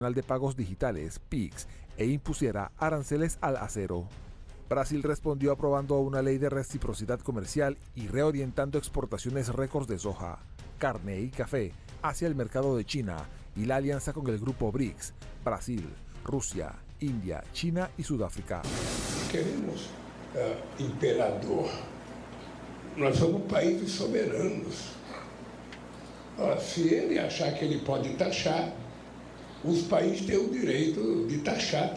de Pagos Digitales, PIX, e impusiera aranceles al acero. Brasil respondió aprobando una ley de reciprocidad comercial y reorientando exportaciones récords de soja, carne y café hacia el mercado de China y la alianza con el grupo BRICS, Brasil, Rusia, India, China y Sudáfrica. Queremos imperador. Nós somos países soberanos. Se ele achar que ele pode taxar, os países têm o direito de taxar.